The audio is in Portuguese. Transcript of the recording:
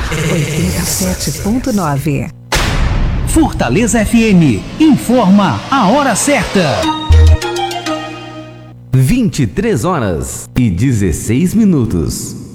87.9. Fortaleza FM informa a hora certa. 23 horas e 16 minutos.